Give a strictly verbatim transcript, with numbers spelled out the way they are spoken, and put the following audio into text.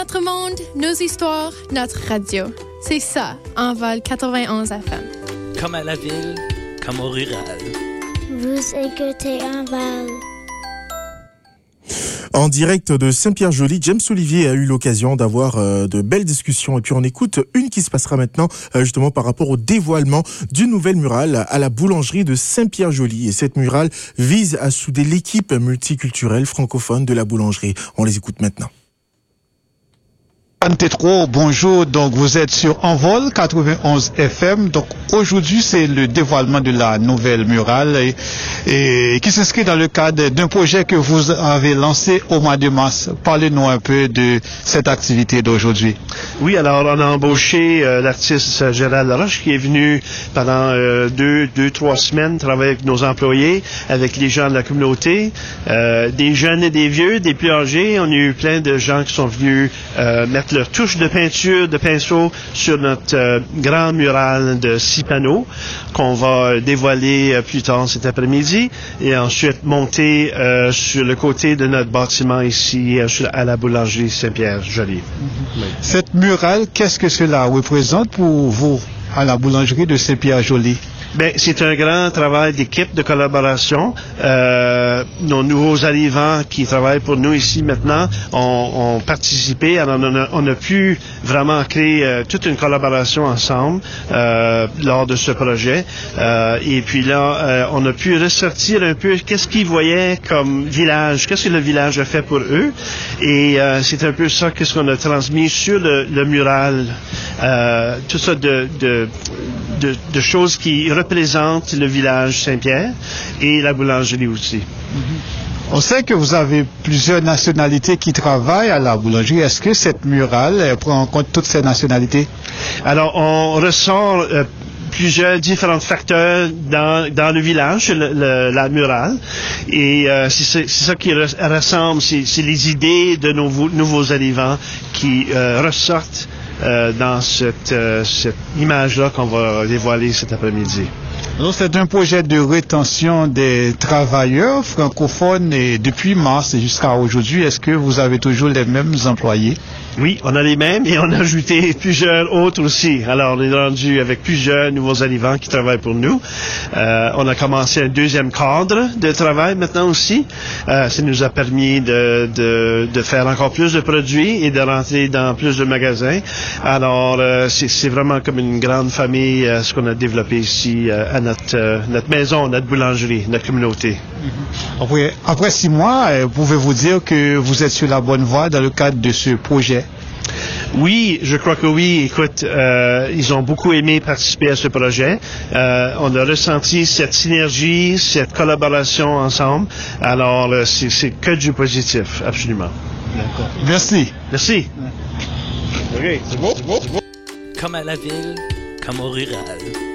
Notre monde, nos histoires, notre radio. C'est ça, Envol quatre-vingt-onze F M. Comme à la ville, comme au rural. Vous écoutez Envol. En direct de Saint-Pierre-Joly, James Olivier a eu l'occasion d'avoir euh, de belles discussions. Et puis on écoute une qui se passera maintenant euh, justement par rapport au dévoilement d'une nouvelle murale à la boulangerie de Saint-Pierre-Joly. Et cette murale vise à souder l'équipe multiculturelle francophone de la boulangerie. On les écoute maintenant. Anne Tétro, bonjour. Donc, vous êtes sur Envol quatre-vingt-onze F M. Donc, aujourd'hui, c'est le dévoilement de la nouvelle murale et, et qui s'inscrit dans le cadre d'un projet que vous avez lancé au mois de mars. Parlez-nous un peu de cette activité d'aujourd'hui. Oui, alors, on a embauché euh, l'artiste Gérald Laroche qui est venu pendant euh, deux, deux, trois semaines travailler avec nos employés, avec les gens de la communauté, euh, des jeunes et des vieux, des plus âgés. On a eu plein de gens qui sont venus euh, mettre leur touche de peinture, de pinceau sur notre euh, grand mural de six panneaux qu'on va dévoiler euh, plus tard cet après-midi et ensuite monter euh, sur le côté de notre bâtiment ici euh, à la boulangerie Saint-Pierre-Joly. Mm-hmm. Cette murale, qu'est-ce que cela représente pour vous à la boulangerie de Saint-Pierre-Joly? Ben, c'est un grand travail d'équipe, de collaboration. Euh, nos nouveaux arrivants qui travaillent pour nous ici maintenant ont, ont participé. Alors, on a, on a pu vraiment créer euh, toute une collaboration ensemble euh, lors de ce projet. Euh, et puis là, euh, on a pu ressortir un peu qu'est-ce qu'ils voyaient comme village, qu'est-ce que le village a fait pour eux. Et euh, c'est un peu ça qu'est-ce qu'on a transmis sur le, le mural. Euh, tout ça de, de, de, de choses qui représentent le village Saint-Pierre et la boulangerie aussi. Mm-hmm. On sait que vous avez plusieurs nationalités qui travaillent à la boulangerie. Est-ce que cette murale prend en compte toutes ces nationalités? Alors, on ressort euh, plusieurs différents facteurs dans, dans le village, le, le, la murale. Et euh, c'est, c'est ça qui re- ressemble, c'est, c'est les idées de nos nouveaux arrivants qui euh, ressortent Euh, dans cette, euh, cette image-là qu'on va dévoiler cet après-midi. Alors, c'est un projet de rétention des travailleurs francophones et depuis mars jusqu'à aujourd'hui, est-ce que vous avez toujours les mêmes employés? Oui, on a les mêmes et on a ajouté plusieurs autres aussi. Alors, on est rendu avec plusieurs nouveaux arrivants qui travaillent pour nous. Euh, on a commencé un deuxième cadre de travail maintenant aussi. Euh, ça nous a permis de, de, de faire encore plus de produits et de rentrer dans plus de magasins. Alors, euh, c'est, c'est vraiment comme une grande famille euh, ce qu'on a développé ici euh, à notre, euh, notre maison, notre boulangerie, notre communauté. Mm-hmm. Après, après six mois, euh, pouvez-vous dire que vous êtes sur la bonne voie dans le cadre de ce projet? Oui, je crois que oui. Écoute, euh, ils ont beaucoup aimé participer à ce projet. Euh, on a ressenti cette synergie, cette collaboration ensemble. Alors, euh, c'est, c'est que du positif, absolument. D'accord. Merci. Merci. OK, c'est beau, c'est beau, c'est beau. Comme à la ville, comme au rural.